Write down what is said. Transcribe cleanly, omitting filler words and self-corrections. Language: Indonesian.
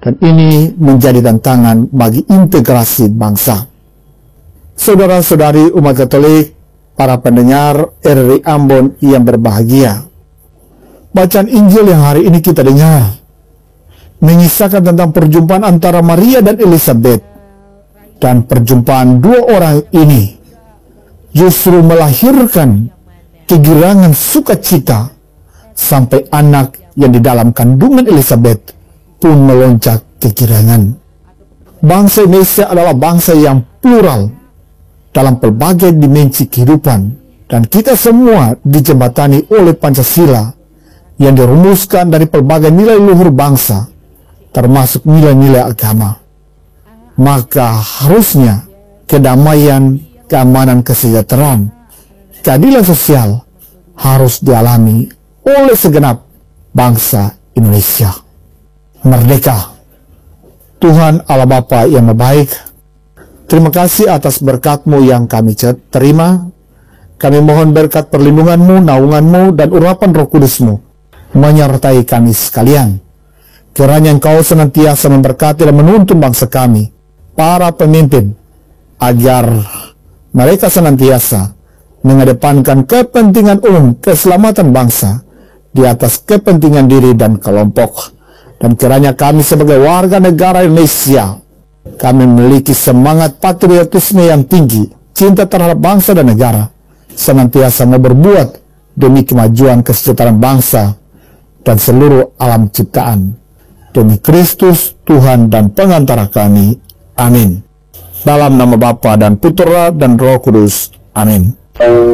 Dan ini menjadi tantangan bagi integrasi bangsa. Saudara-saudari umat Katolik, para pendengar RRI Ambon yang berbahagia. Bacaan Injil yang hari ini kita dengar mengisahkan tentang perjumpaan antara Maria dan Elizabeth. Dan perjumpaan dua orang ini justru melahirkan kegirangan sukacita sampai anak yang di dalam kandungan Elizabeth pun melonjak kegirangan. Bangsa Indonesia adalah bangsa yang plural dalam pelbagai dimensi kehidupan, dan kita semua dijembatani oleh Pancasila yang dirumuskan dari pelbagai nilai luhur bangsa, termasuk nilai-nilai agama. Maka harusnya kedamaian, keamanan, kesejahteraan, keadilan sosial harus dialami oleh segenap bangsa Indonesia. Merdeka. Tuhan Allah Bapa yang baik, terima kasih atas berkat-Mu yang kami terima. Kami mohon berkat perlindungan-Mu, naungan-Mu, dan urapan Roh Kudus-Mu menyertai kami sekalian. Kiranya Engkau senantiasa memberkati dan menuntun bangsa kami, para pemimpin, agar mereka senantiasa mengedepankan kepentingan umum, keselamatan bangsa di atas kepentingan diri dan kelompok. Dan kiranya kami sebagai warga negara Indonesia, kami memiliki semangat patriotisme yang tinggi, cinta terhadap bangsa dan negara, senantiasa mau berbuat demi kemajuan kesejahteraan bangsa dan seluruh alam ciptaan. Demi Kristus, Tuhan dan pengantara kami. Amin. Dalam nama Bapa dan Putra dan Roh Kudus. Amin.